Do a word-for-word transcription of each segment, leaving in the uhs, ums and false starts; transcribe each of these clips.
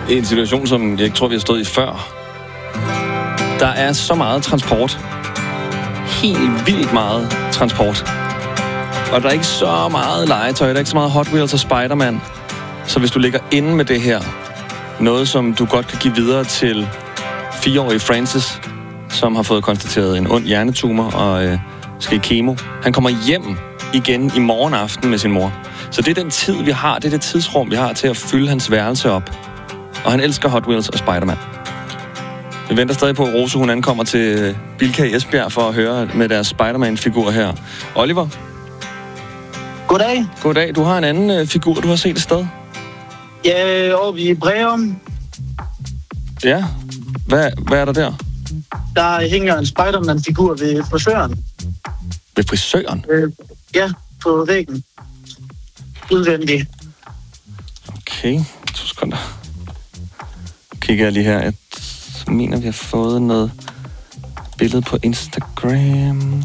en situation, som jeg ikke tror, vi har stået i før. Der er så meget transport. Helt vildt meget transport. Og der er ikke så meget legetøj, der er ikke så meget Hot Wheels og Spider-Man. Så hvis du ligger inde med det her, noget som du godt kan give videre til fireårige Francis, som har fået konstateret en ond hjernetumor og øh, skal i kemo. Han kommer hjem igen i morgen aften med sin mor. Så det er den tid, vi har, det er det tidsrum, vi har til at fylde hans værelse op. Og han elsker Hot Wheels og Spider-Man. Vi venter stadig på, at Rose hun ankommer til Bilka i Esbjerg for at høre med deres Spider-Man-figur her. Oliver? Goddag. Goddag. Du har en anden øh, figur, du har set et sted? Ja, oppe i Breum. Ja. Hvad, hvad er der der? Der hænger en Spider-Man-figur ved frisøren. Ved frisøren? Øh, ja, på væggen. Udvendig. Okay, to sekunder. Kigger jeg lige her. Jeg mener, vi har fået noget billede på Instagram.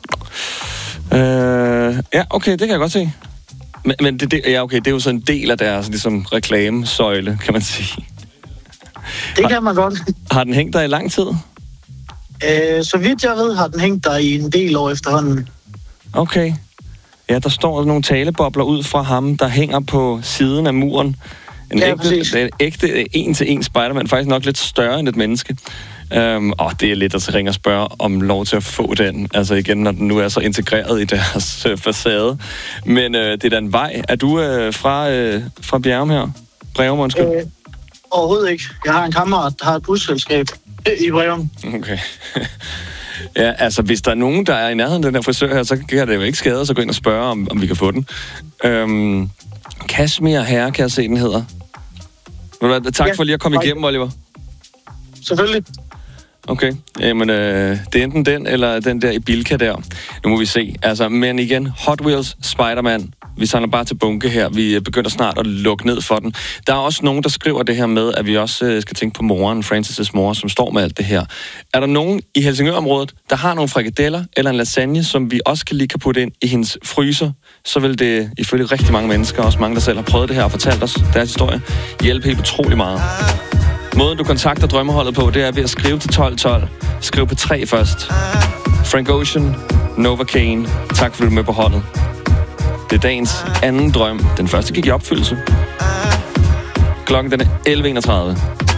Øh, ja, okay, det kan jeg godt se. Men, men det, det, ja, okay, det er jo så en del af deres ligesom, reklamesøjle, kan man sige. Det kan man godt. Har den hængt der i lang tid? Øh, så vidt jeg ved, har den hængt der i en del år efterhånden. Okay. Ja, der står nogle talebobler ud fra ham, der hænger på siden af muren. En ja, ægte, en ægte en-til-en Spider-Man, faktisk nok lidt større end et menneske. Um, og det er lidt at ringe og spørge om lov til at få den. Altså igen, når den nu er så integreret i deres øh, facade. Men øh, det er da en vej. Er du øh, fra, øh, fra Bjerrum her? Breum, undskyld? Øh, overhovedet ikke. Jeg har en kammerat, der har et busselskab i Breum. Okay. Ja, altså hvis der er nogen, der er i nærheden af den her frisør her, så kan det jo ikke skade at gå ind og spørge, om, om vi kan få den. Øhm, Kashmir Herre, kan jeg se, den hedder. Tak ja, for lige at komme igennem, Oliver. Selvfølgelig. Okay, jamen øh, det er enten den, eller den der i Bilka der. Nu må vi se. Altså, men igen, Hot Wheels, Spider-Man. Vi samler bare til bunke her. Vi begynder snart at lukke ned for den. Der er også nogen, der skriver det her med, at vi også øh, skal tænke på moren, Francis' mor, som står med alt det her. Er der nogen i Helsingør-området, der har nogle frikadeller eller en lasagne, som vi også kan lige kan putte ind i hendes fryser, så vil det ifølge rigtig mange mennesker, også mange, der selv har prøvet det her og fortalt os deres historie, hjælpe helt utrolig meget. Måden, du kontakter Drømmeholdet på, det er ved at skrive til tolv tolv. Skriv på tre først. Frank Ocean, Nova Kane, tak for at du er med på holdet. Det er dagens anden drøm. Den første gik i opfyldelse. Klokken den er elleve enogtredive.